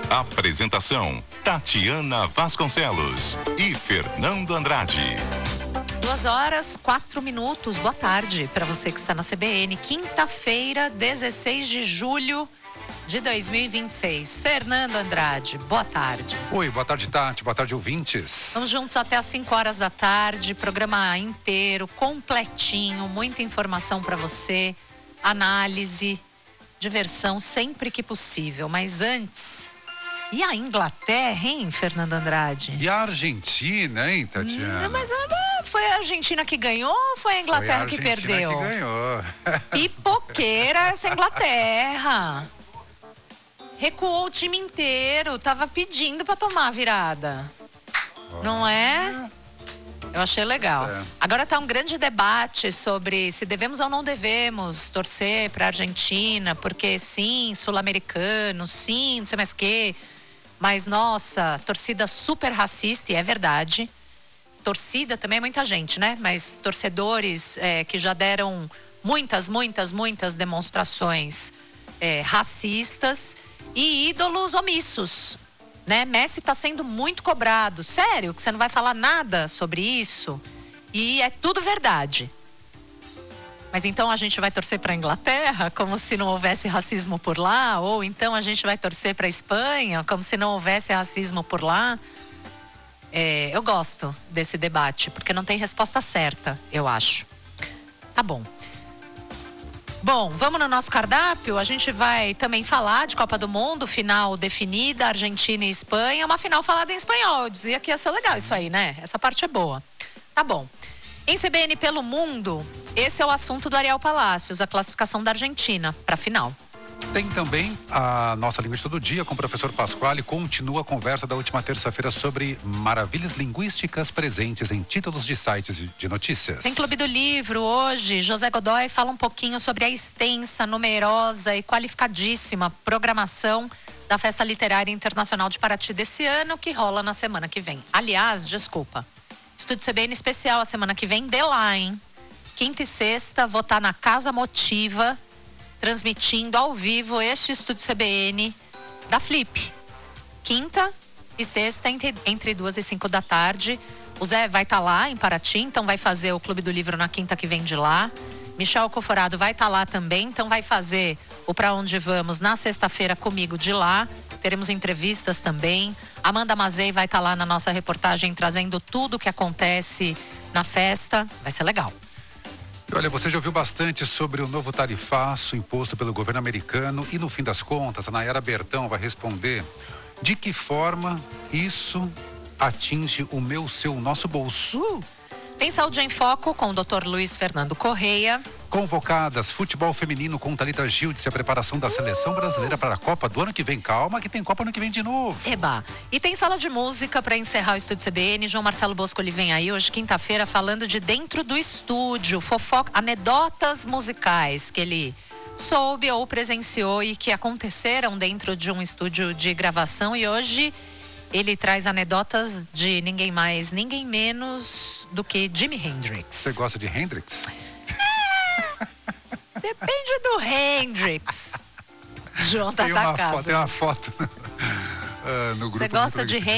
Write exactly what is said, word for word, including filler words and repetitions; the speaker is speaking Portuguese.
Apresentação: Tatiana Vasconcelos e Fernando Andrade. Duas horas, quatro minutos. Boa tarde para você que está na C B N. Quinta-feira, dezesseis de julho de dois mil e vinte e seis. Fernando Andrade, boa tarde. Oi, boa tarde, Tati. Boa tarde, ouvintes. Estamos juntos até às cinco horas da tarde. Programa inteiro, completinho, muita informação para você. Análise, diversão sempre que possível. Mas antes... E a Inglaterra, hein, Fernando Andrade? E a Argentina, hein, Tatiana? Hum, mas ah, foi a Argentina que ganhou ou foi a Inglaterra foi a que perdeu? que ganhou. Pipoqueira essa Inglaterra. Recuou o time inteiro, tava pedindo pra tomar a virada. Oh. Não é? Eu achei legal. É. Agora tá um grande debate sobre se devemos ou não devemos torcer pra Argentina, porque sim, sul-americano, sim, não sei mais o quê. Mas, nossa, torcida super racista, e é verdade. Torcida também é muita gente, né? Mas torcedores é, que já deram muitas, muitas, muitas demonstrações é, racistas e ídolos omissos, né? Messi tá sendo muito cobrado. Sério, que você não vai falar nada sobre isso? E é tudo verdade. Mas então a gente vai torcer para a Inglaterra como se não houvesse racismo por lá? Ou então a gente vai torcer para a Espanha como se não houvesse racismo por lá? É, eu gosto desse debate, porque não tem resposta certa, eu acho. Tá bom. Bom, vamos no nosso cardápio. A gente vai também falar de Copa do Mundo, final definida, Argentina e Espanha. Uma final falada em espanhol. Eu dizia que ia ser legal isso aí, né? Essa parte é boa. Tá bom. Em C B N pelo Mundo, esse é o assunto do Ariel Palacios, a classificação da Argentina para a final. Tem também a nossa Língua de Todo Dia com o professor Pasquale. Continua a conversa da última terça-feira sobre maravilhas linguísticas presentes em títulos de sites de notícias. Tem Clube do Livro hoje. José Godoy fala um pouquinho sobre a extensa, numerosa e qualificadíssima programação da Festa Literária Internacional de Paraty desse ano, que rola na semana que vem. Aliás, desculpa, Estúdio C B N especial a semana que vem, de lá, hein? Quinta e sexta, vou estar na Casa Motiva, transmitindo ao vivo este Estúdio C B N da Flip. Quinta e sexta, entre, entre duas e cinco da tarde. O Zé vai estar lá em Paraty, então vai fazer o Clube do Livro na quinta que vem de lá. Michel Coforado vai estar lá também, então vai fazer o Pra Onde Vamos na sexta-feira comigo de lá. Teremos entrevistas também. Amanda Mazei vai estar lá na nossa reportagem, trazendo tudo o que acontece na festa. Vai ser legal. Olha, você já ouviu bastante sobre o novo tarifaço imposto pelo governo americano e, no fim das contas, a Nayara Bertão vai responder de que forma isso atinge o meu, seu, nosso bolso. Uh, tem Saúde em Foco com o doutor Luiz Fernando Correia. Convocadas, futebol feminino com Thalita Gil, disse a preparação da seleção brasileira para a Copa do ano que vem. Calma que tem Copa ano que vem de novo. Eba. E tem sala de música para encerrar o Estúdio C B N. João Marcelo Bosco, ele vem aí hoje, quinta-feira, falando de dentro do estúdio, fofoca, anedotas musicais que ele soube ou presenciou e que aconteceram dentro de um estúdio de gravação. E hoje ele traz anedotas de ninguém mais, ninguém menos do que Jimi Hendrix. Você gosta de Hendrix? Depende do Hendrix. João tá tem uma atacado. foto, tem uma foto uh, no grupo. Você gosta de Hendrix?